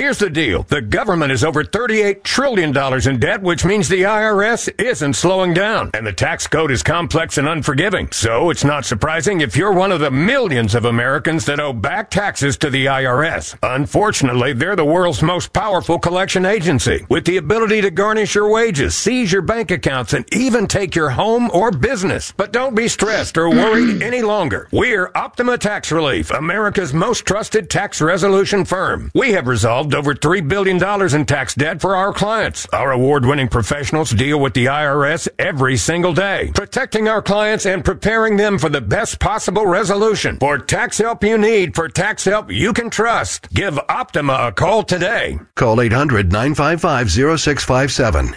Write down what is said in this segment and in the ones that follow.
Here's the deal. The government is over $38 trillion in debt, which means the IRS isn't slowing down. And the tax code is complex and unforgiving. So it's not surprising if you're one of the millions of Americans that owe back taxes to the IRS. Unfortunately, they're the world's most powerful collection agency, with the ability to garnish your wages, seize your bank accounts, and even take your home or business. But don't be stressed or worried any longer. We're Optima Tax Relief, America's most trusted tax resolution firm. We have resolved over $3 billion in tax debt for our clients. Our award-winning professionals deal with the IRS every single day, protecting our clients and preparing them for the best possible resolution. For tax help you need, for tax help you can trust, give Optima a call today. Call 800-955-0657.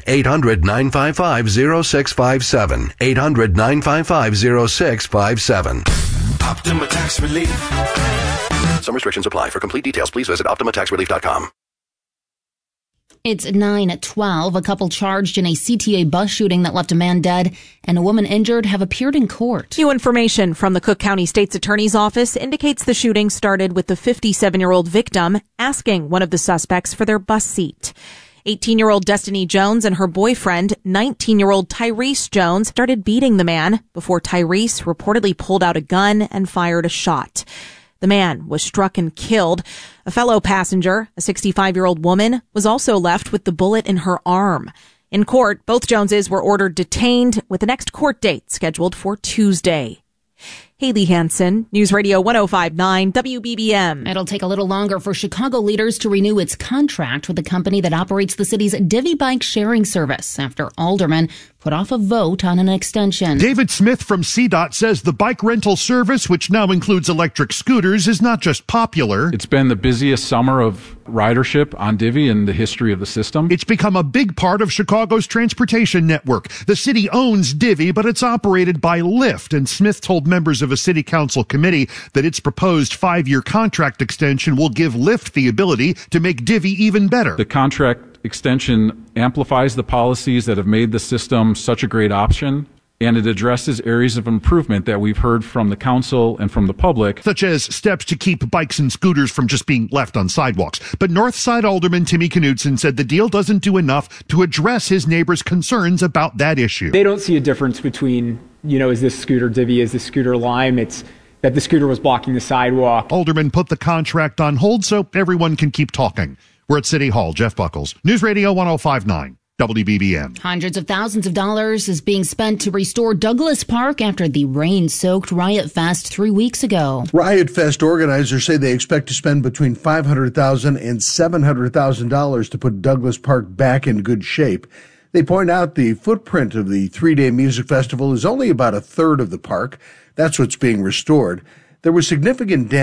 800-955-0657. 800-955-0657. Optima Tax Relief. Some restrictions apply. For complete details, please visit OptimaTaxRelief.com. It's 9:12. A couple charged in a CTA bus shooting that left a man dead and a woman injured have appeared in court. New information from the Cook County State's Attorney's Office indicates the shooting started with the 57-year-old victim asking one of the suspects for their bus seat. 18-year-old Destiny Jones and her boyfriend, 19-year-old Tyrese Jones, started beating the man before Tyrese reportedly pulled out a gun and fired a shot. The man was struck and killed. A fellow passenger, a 65-year-old woman, was also left with the bullet in her arm. In court, both Joneses were ordered detained with the next court date scheduled for Tuesday. Haley Hansen, News Radio 105.9 WBBM. It'll take a little longer for Chicago leaders to renew its contract with the company that operates the city's Divvy bike sharing service after aldermen put off a vote on an extension. David Smith from CDOT says the bike rental service, which now includes electric scooters, is not just popular. It's been the busiest summer of ridership on Divvy in the history of the system. It's become a big part of Chicago's transportation network. The city owns Divvy, but it's operated by Lyft, and Smith told members of a city council committee that its proposed 5-year contract extension will give Lyft the ability to make Divvy even better. The contract extension amplifies the policies that have made the system such a great option, and it addresses areas of improvement that we've heard from the council and from the public, such as steps to keep bikes and scooters from just being left on sidewalks. But Northside Alderman Timmy Knudsen said the deal doesn't do enough to address his neighbors' concerns about that issue. They don't see a difference between, is this scooter Divvy, is this scooter Lime? It's that the scooter was blocking the sidewalk. Alderman put the contract on hold so everyone can keep talking. We're at City Hall. Jeff Buckles, News Radio 105.9 WBBM. Hundreds of thousands of dollars is being spent to restore Douglas Park after the rain-soaked Riot Fest 3 weeks ago. Riot Fest organizers say they expect to spend between $500,000 and $700,000 to put Douglas Park back in good shape. They point out the footprint of the 3-day music festival is only about a third of the park. That's what's being restored. There was significant damage